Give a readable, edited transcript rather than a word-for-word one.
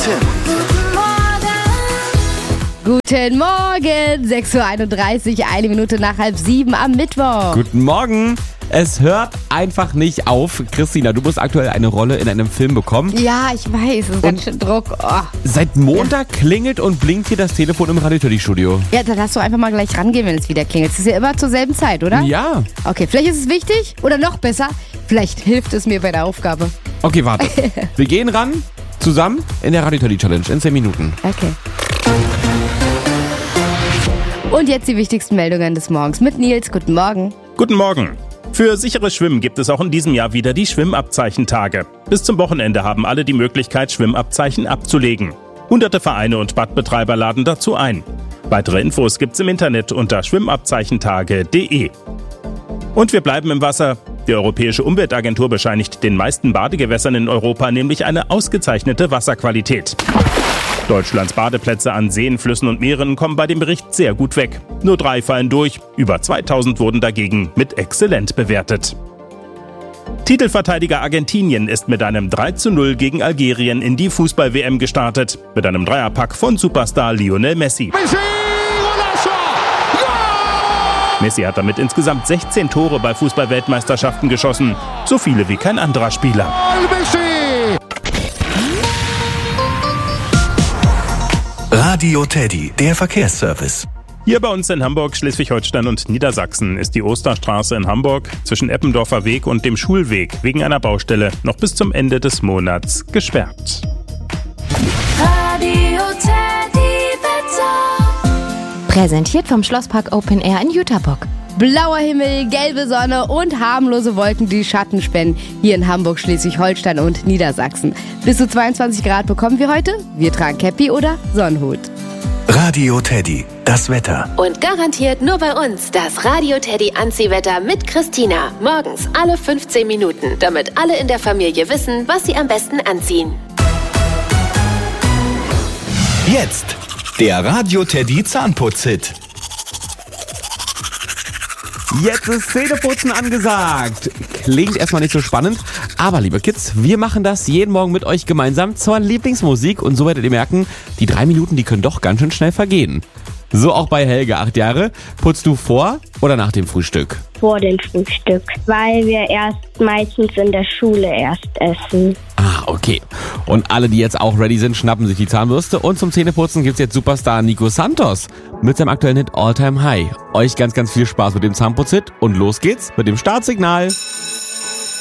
Guten Morgen, 6.31 Uhr, 1 Minute nach 6:30 am Mittwoch. Guten Morgen. Es hört einfach nicht auf. Christina, du musst aktuell eine Rolle in einem Film bekommen. Ja, ich weiß, es ist ganz schön Druck. Oh. Seit Montag klingelt und blinkt hier das Telefon im Radio-Studio. Ja, dann darfst du einfach mal gleich rangehen, wenn es wieder klingelt. Es ist ja immer zur selben Zeit, oder? Ja. Okay, vielleicht ist es wichtig oder noch besser, vielleicht hilft es mir bei der Aufgabe. Okay, warte. Wir gehen ran, zusammen in der Radio-Challenge in 10 Minuten. Okay. Und jetzt die wichtigsten Meldungen des Morgens mit Nils. Guten Morgen. Guten Morgen. Für sicheres Schwimmen gibt es auch in diesem Jahr wieder die Schwimmabzeichentage. Bis zum Wochenende haben alle die Möglichkeit, Schwimmabzeichen abzulegen. Hunderte Vereine und Badbetreiber laden dazu ein. Weitere Infos gibt's im Internet unter schwimmabzeichentage.de. Und wir bleiben im Wasser. Die Europäische Umweltagentur bescheinigt den meisten Badegewässern in Europa nämlich eine ausgezeichnete Wasserqualität. Deutschlands Badeplätze an Seen, Flüssen und Meeren kommen bei dem Bericht sehr gut weg. Nur 3 fallen durch, über 2000 wurden dagegen mit exzellent bewertet. Titelverteidiger Argentinien ist mit einem 3:0 gegen Algerien in die Fußball-WM gestartet. Mit einem Dreierpack von Superstar Lionel Messi. Messi hat damit insgesamt 16 Tore bei Fußball-Weltmeisterschaften geschossen. So viele wie kein anderer Spieler. Radio Teddy, der Verkehrsservice. Hier bei uns in Hamburg, Schleswig-Holstein und Niedersachsen ist die Osterstraße in Hamburg zwischen Eppendorfer Weg und dem Schulweg wegen einer Baustelle noch bis zum Ende des Monats gesperrt. Radio Teddy Wetter. Präsentiert vom Schlosspark Open Air in Jüterbock. Blauer Himmel, gelbe Sonne und harmlose Wolken, die Schatten spenden. Hier in Hamburg, Schleswig-Holstein und Niedersachsen. Bis zu 22 Grad bekommen wir heute. Wir tragen Käppi oder Sonnenhut. Radio Teddy, das Wetter. Und garantiert nur bei uns das Radio Teddy Anziehwetter mit Christina. Morgens alle 15 Minuten, damit alle in der Familie wissen, was sie am besten anziehen. Jetzt der Radio Teddy Zahnputz-Hit. Jetzt ist Zähneputzen angesagt. Klingt erstmal nicht so spannend, aber liebe Kids, wir machen das jeden Morgen mit euch gemeinsam zur Lieblingsmusik und so werdet ihr merken, die 3 Minuten, die können doch ganz schön schnell vergehen. So auch bei Helge, 8 Jahre. Putzt du vor oder nach dem Frühstück? Vor dem Frühstück, weil wir meistens in der Schule erst essen. Ah, okay. Und alle, die jetzt auch ready sind, schnappen sich die Zahnbürste und zum Zähneputzen gibt's jetzt Superstar Nico Santos mit seinem aktuellen Hit All Time High. Euch ganz, ganz viel Spaß mit dem Zahnputzhit und los geht's mit dem Startsignal.